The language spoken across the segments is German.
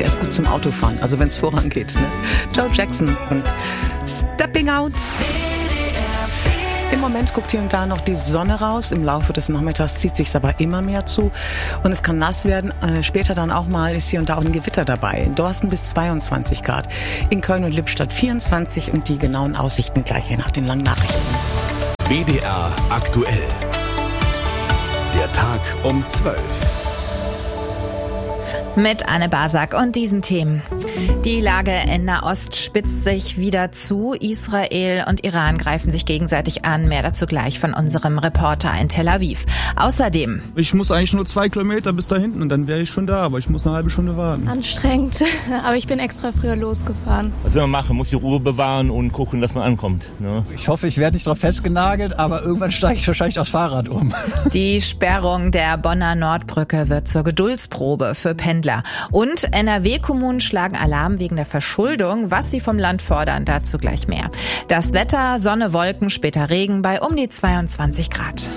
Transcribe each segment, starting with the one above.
Der ist gut zum Autofahren, also wenn es vorangeht. Ne? Joe Jackson und Stepping Out. Im Moment guckt hier und da noch die Sonne raus. Im Laufe des Nachmittags zieht sich's aber immer mehr zu. Und es kann nass werden. Später dann auch mal ist hier und da auch ein Gewitter dabei. In Dorsten bis 22 Grad. In Köln und Lippstadt 24. Und die genauen Aussichten gleich hier nach den langen Nachrichten. WDR aktuell. Der Tag um 12. Mit Anne Basak und diesen Themen. Die Lage in Nahost spitzt sich wieder zu. Israel und Iran greifen sich gegenseitig an. Mehr dazu gleich von unserem Reporter in Tel Aviv. Außerdem: Ich muss eigentlich nur 2 Kilometer bis da hinten und dann wäre ich schon da, aber ich muss eine halbe Stunde warten. Anstrengend, aber ich bin extra früher losgefahren. Was will man machen? Muss die Ruhe bewahren und gucken, dass man ankommt. Ne? Ich hoffe, ich werde nicht drauf festgenagelt, aber irgendwann steige ich wahrscheinlich aufs Fahrrad um. Die Sperrung der Bonner Nordbrücke wird zur Geduldsprobe für Pendler. Und NRW-Kommunen schlagen Alarm wegen der Verschuldung. Was sie vom Land fordern, dazu gleich mehr. Das Wetter: Sonne, Wolken, später Regen bei um die 22 Grad.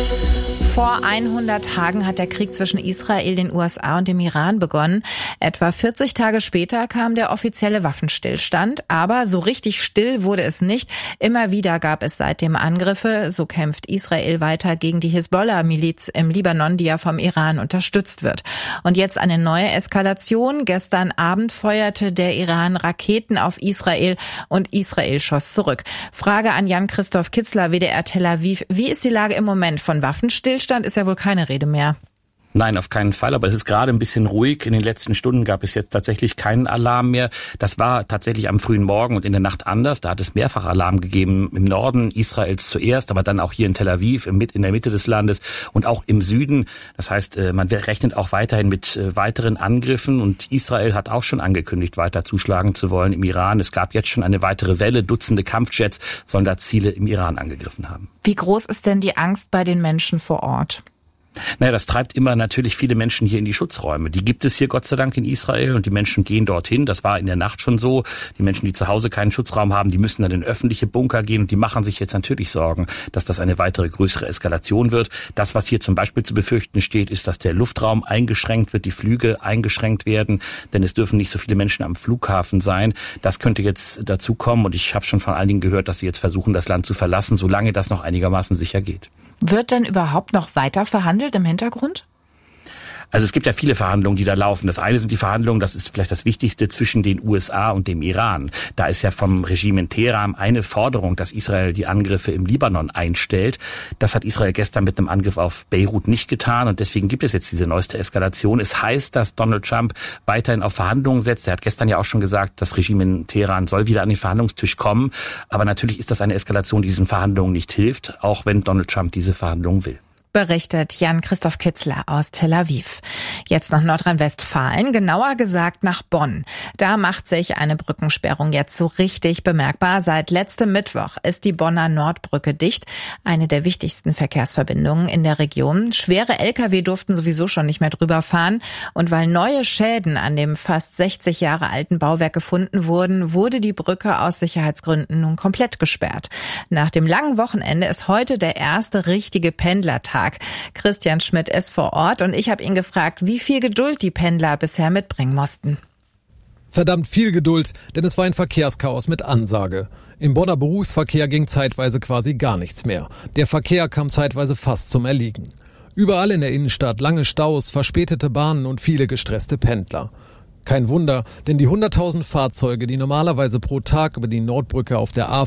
Vor 100 Tagen hat der Krieg zwischen Israel, den USA und dem Iran begonnen. Etwa 40 Tage später kam der offizielle Waffenstillstand. Aber so richtig still wurde es nicht. Immer wieder gab es seitdem Angriffe. So kämpft Israel weiter gegen die Hisbollah-Miliz im Libanon, die ja vom Iran unterstützt wird. Und jetzt eine neue Eskalation. Gestern Abend feuerte der Iran Raketen auf Israel und Israel schoss zurück. Frage an Jan-Christoph Kitzler, WDR Tel Aviv. Wie ist die Lage im Moment? Von Waffenstillstand ist ja wohl keine Rede mehr. Nein, auf keinen Fall, aber es ist gerade ein bisschen ruhig. In den letzten Stunden gab es jetzt tatsächlich keinen Alarm mehr. Das war tatsächlich am frühen Morgen und in der Nacht anders. Da hat es mehrfach Alarm gegeben, im Norden Israels zuerst, aber dann auch hier in Tel Aviv, in der Mitte des Landes und auch im Süden. Das heißt, man rechnet auch weiterhin mit weiteren Angriffen und Israel hat auch schon angekündigt, weiter zuschlagen zu wollen im Iran. Es gab jetzt schon eine weitere Welle. Dutzende Kampfjets sollen da Ziele im Iran angegriffen haben. Wie groß ist denn die Angst bei den Menschen vor Ort? Naja, das treibt immer natürlich viele Menschen hier in die Schutzräume. Die gibt es hier Gott sei Dank in Israel und die Menschen gehen dorthin. Das war in der Nacht schon so. Die Menschen, die zu Hause keinen Schutzraum haben, die müssen dann in öffentliche Bunker gehen und die machen sich jetzt natürlich Sorgen, dass das eine weitere größere Eskalation wird. Das, was hier zum Beispiel zu befürchten steht, ist, dass der Luftraum eingeschränkt wird, die Flüge eingeschränkt werden, denn es dürfen nicht so viele Menschen am Flughafen sein. Das könnte jetzt dazu kommen und ich habe schon von einigen gehört, dass sie jetzt versuchen, das Land zu verlassen, solange das noch einigermaßen sicher geht. Wird denn überhaupt noch weiter verhandelt im Hintergrund? Also es gibt ja viele Verhandlungen, die da laufen. Das eine sind die Verhandlungen, das ist vielleicht das Wichtigste, zwischen den USA und dem Iran. Da ist ja vom Regime in Teheran eine Forderung, dass Israel die Angriffe im Libanon einstellt. Das hat Israel gestern mit einem Angriff auf Beirut nicht getan und deswegen gibt es jetzt diese neueste Eskalation. Es heißt, dass Donald Trump weiterhin auf Verhandlungen setzt. Er hat gestern ja auch schon gesagt, das Regime in Teheran soll wieder an den Verhandlungstisch kommen. Aber natürlich ist das eine Eskalation, die diesen Verhandlungen nicht hilft, auch wenn Donald Trump diese Verhandlungen will. Berichtet Jan-Christoph Kitzler aus Tel Aviv. Jetzt nach Nordrhein-Westfalen, genauer gesagt nach Bonn. Da macht sich eine Brückensperrung jetzt so richtig bemerkbar. Seit letztem Mittwoch ist die Bonner Nordbrücke dicht, eine der wichtigsten Verkehrsverbindungen in der Region. Schwere Lkw durften sowieso schon nicht mehr drüber fahren. Und weil neue Schäden an dem fast 60 Jahre alten Bauwerk gefunden wurden, wurde die Brücke aus Sicherheitsgründen nun komplett gesperrt. Nach dem langen Wochenende ist heute der erste richtige Pendlertag. Christian Schmidt ist vor Ort und ich habe ihn gefragt, wie viel Geduld die Pendler bisher mitbringen mussten. Verdammt viel Geduld, denn es war ein Verkehrschaos mit Ansage. Im Bonner Berufsverkehr ging zeitweise quasi gar nichts mehr. Der Verkehr kam zeitweise fast zum Erliegen. Überall in der Innenstadt lange Staus, verspätete Bahnen und viele gestresste Pendler. Kein Wunder, denn die 100.000 Fahrzeuge, die normalerweise pro Tag über die Nordbrücke auf der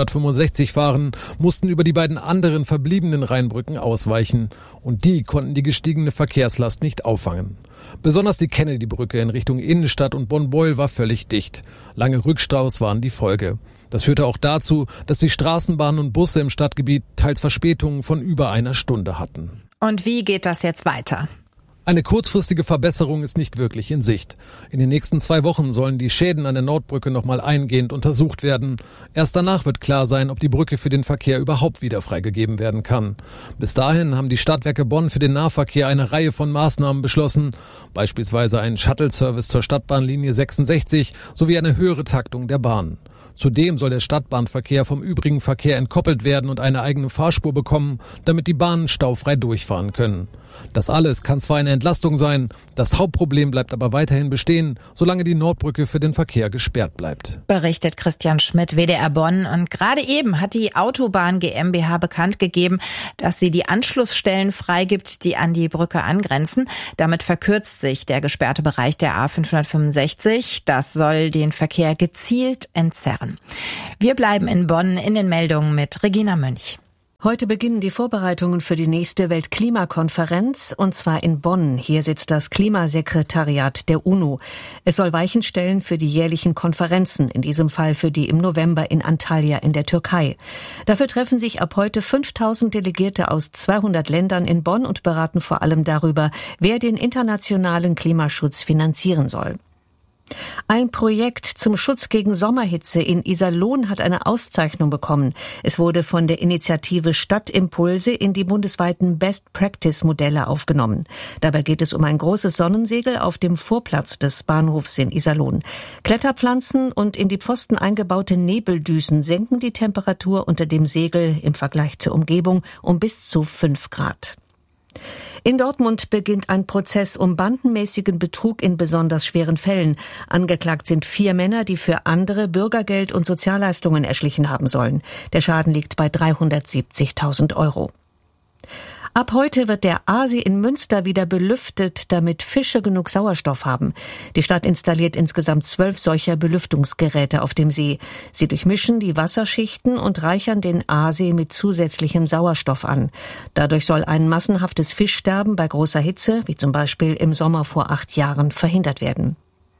A565 fahren, mussten über die beiden anderen verbliebenen Rheinbrücken ausweichen. Und die konnten die gestiegene Verkehrslast nicht auffangen. Besonders die Kennedy-Brücke in Richtung Innenstadt und Bonn-Beuel war völlig dicht. Lange Rückstaus waren die Folge. Das führte auch dazu, dass die Straßenbahnen und Busse im Stadtgebiet teils Verspätungen von über einer Stunde hatten. Und wie geht das jetzt weiter? Eine kurzfristige Verbesserung ist nicht wirklich in Sicht. In den nächsten 2 Wochen sollen die Schäden an der Nordbrücke nochmal eingehend untersucht werden. Erst danach wird klar sein, ob die Brücke für den Verkehr überhaupt wieder freigegeben werden kann. Bis dahin haben die Stadtwerke Bonn für den Nahverkehr eine Reihe von Maßnahmen beschlossen, beispielsweise einen Shuttle-Service zur Stadtbahnlinie 66 sowie eine höhere Taktung der Bahn. Zudem soll der Stadtbahnverkehr vom übrigen Verkehr entkoppelt werden und eine eigene Fahrspur bekommen, damit die Bahnen staufrei durchfahren können. Das alles kann zwar eine Entlastung sein, das Hauptproblem bleibt aber weiterhin bestehen, solange die Nordbrücke für den Verkehr gesperrt bleibt. Berichtet Christian Schmidt, WDR Bonn. Und gerade eben hat die Autobahn GmbH bekannt gegeben, dass sie die Anschlussstellen freigibt, die an die Brücke angrenzen. Damit verkürzt sich der gesperrte Bereich der A565. Das soll den Verkehr gezielt entzerren. Wir bleiben in Bonn in den Meldungen mit Regina Mönch. Heute beginnen die Vorbereitungen für die nächste Weltklimakonferenz, und zwar in Bonn. Hier sitzt das Klimasekretariat der UNO. Es soll Weichen stellen für die jährlichen Konferenzen, in diesem Fall für die im November in Antalya in der Türkei. Dafür treffen sich ab heute 5000 Delegierte aus 200 Ländern in Bonn und beraten vor allem darüber, wer den internationalen Klimaschutz finanzieren soll. Ein Projekt zum Schutz gegen Sommerhitze in Iserlohn hat eine Auszeichnung bekommen. Es wurde von der Initiative Stadtimpulse in die bundesweiten Best-Practice-Modelle aufgenommen. Dabei geht es um ein großes Sonnensegel auf dem Vorplatz des Bahnhofs in Iserlohn. Kletterpflanzen und in die Pfosten eingebaute Nebeldüsen senken die Temperatur unter dem Segel im Vergleich zur Umgebung um bis zu 5 Grad. In Dortmund beginnt ein Prozess um bandenmäßigen Betrug in besonders schweren Fällen. Angeklagt sind 4 Männer, die für andere Bürgergeld und Sozialleistungen erschlichen haben sollen. Der Schaden liegt bei 370.000 €. Ab heute wird der Aasee in Münster wieder belüftet, damit Fische genug Sauerstoff haben. Die Stadt installiert insgesamt 12 solcher Belüftungsgeräte auf dem See. Sie durchmischen die Wasserschichten und reichern den Aasee mit zusätzlichem Sauerstoff an. Dadurch soll ein massenhaftes Fischsterben bei großer Hitze, wie zum Beispiel im Sommer vor 8 Jahren, verhindert werden.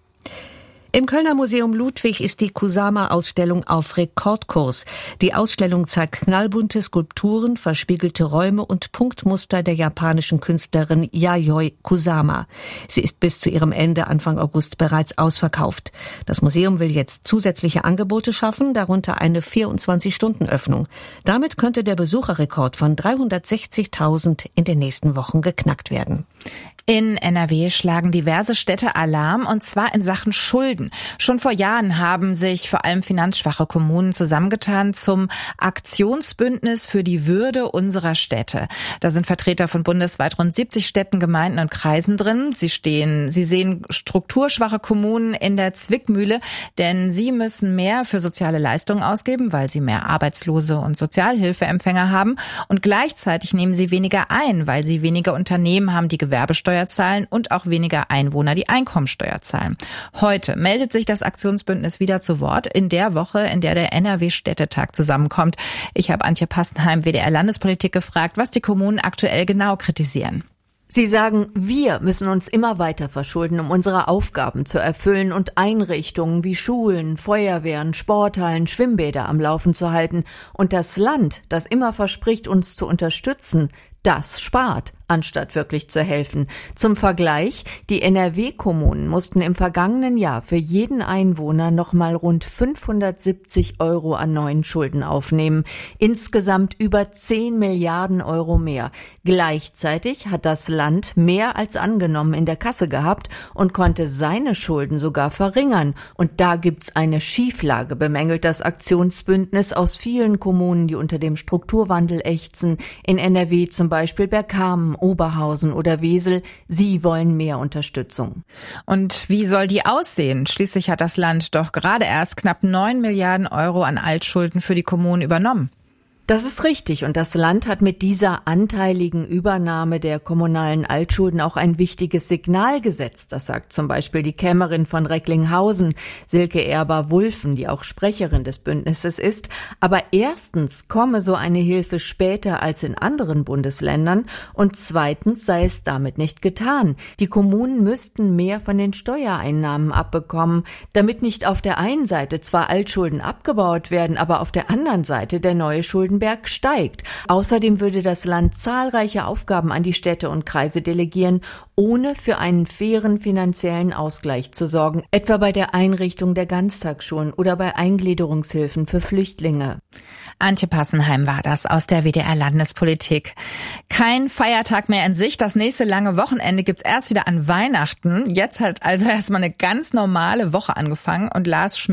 Im Kölner Museum Ludwig ist die Kusama-Ausstellung auf Rekordkurs. Die Ausstellung zeigt knallbunte Skulpturen, verspiegelte Räume und Punktmuster der japanischen Künstlerin Yayoi Kusama. Sie ist bis zu ihrem Ende Anfang August bereits ausverkauft. Das Museum will jetzt zusätzliche Angebote schaffen, darunter eine 24-Stunden-Öffnung. Damit könnte der Besucherrekord von 360.000 in den nächsten Wochen geknackt werden. In NRW schlagen diverse Städte Alarm, und zwar in Sachen Schulden. Schon vor Jahren haben sich vor allem finanzschwache Kommunen zusammengetan zum Aktionsbündnis für die Würde unserer Städte. Da sind Vertreter von bundesweit rund 70 Städten, Gemeinden und Kreisen drin. Sie sehen strukturschwache Kommunen in der Zwickmühle, denn sie müssen mehr für soziale Leistungen ausgeben, weil sie mehr Arbeitslose und Sozialhilfeempfänger haben. Und gleichzeitig nehmen sie weniger ein, weil sie weniger Unternehmen haben, die Gewerbesteuer zahlen, und auch weniger Einwohner, die Einkommensteuer zahlen. Heute meldet sich das Aktionsbündnis wieder zu Wort in der Woche, in der der NRW-Städtetag zusammenkommt. Ich habe Antje Passenheim, WDR Landespolitik, gefragt, was die Kommunen aktuell genau kritisieren. Sie sagen, wir müssen uns immer weiter verschulden, um unsere Aufgaben zu erfüllen und Einrichtungen wie Schulen, Feuerwehren, Sporthallen, Schwimmbäder am Laufen zu halten. Und das Land, das immer verspricht, uns zu unterstützen, das spart, anstatt wirklich zu helfen. Zum Vergleich, die NRW-Kommunen mussten im vergangenen Jahr für jeden Einwohner nochmal rund 570 € an neuen Schulden aufnehmen. Insgesamt über 10 Milliarden € mehr. Gleichzeitig hat das Land mehr als angenommen in der Kasse gehabt und konnte seine Schulden sogar verringern. Und da gibt's eine Schieflage, bemängelt das Aktionsbündnis aus vielen Kommunen, die unter dem Strukturwandel ächzen. In NRW zum Beispiel Bergkamen, Oberhausen oder Wesel. Sie wollen mehr Unterstützung. Und wie soll die aussehen? Schließlich hat das Land doch gerade erst knapp 9 Milliarden € an Altschulden für die Kommunen übernommen. Das ist richtig, und das Land hat mit dieser anteiligen Übernahme der kommunalen Altschulden auch ein wichtiges Signal gesetzt. Das sagt zum Beispiel die Kämmerin von Recklinghausen, Silke Erber-Wulffen, die auch Sprecherin des Bündnisses ist. Aber erstens komme so eine Hilfe später als in anderen Bundesländern, und zweitens sei es damit nicht getan. Die Kommunen müssten mehr von den Steuereinnahmen abbekommen, damit nicht auf der einen Seite zwar Altschulden abgebaut werden, aber auf der anderen Seite der neue Schuldenberg steigt. Außerdem würde das Land zahlreiche Aufgaben an die Städte und Kreise delegieren, ohne für einen fairen finanziellen Ausgleich zu sorgen, etwa bei der Einrichtung der Ganztagsschulen oder bei Eingliederungshilfen für Flüchtlinge. Antje Passenheim war das aus der WDR Landespolitik. Kein Feiertag mehr in Sicht. Das nächste lange Wochenende gibt's erst wieder an Weihnachten. Jetzt hat also erstmal eine ganz normale Woche angefangen, und Lars Schmidt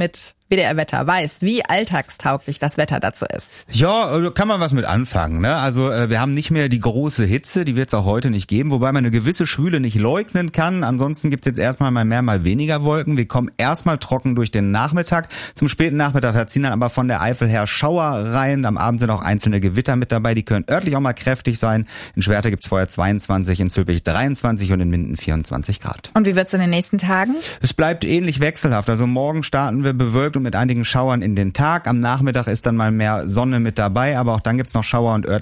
WDR-Wetter weiß, wie alltagstauglich das Wetter dazu ist. Ja, kann man was mit anfangen, ne? Also wir haben nicht mehr die große Hitze, die wird es auch heute nicht geben, wobei man eine gewisse Schwüle nicht leugnen kann. Ansonsten gibt's jetzt erstmal mal mehr, mal weniger Wolken. Wir kommen erstmal trocken durch den Nachmittag. Zum späten Nachmittag, da ziehen dann aber von der Eifel her Schauer rein. Am Abend sind auch einzelne Gewitter mit dabei, die können örtlich auch mal kräftig sein. In Schwerte gibt's vorher 22, in Zülpich 23 und in Minden 24 Grad. Und wie wird's in den nächsten Tagen? Es bleibt ähnlich wechselhaft. Also morgen starten wir bewölkt und mit einigen Schauern in den Tag. Am Nachmittag ist dann mal mehr Sonne mit dabei, aber auch dann gibt's noch Schauer und örtlich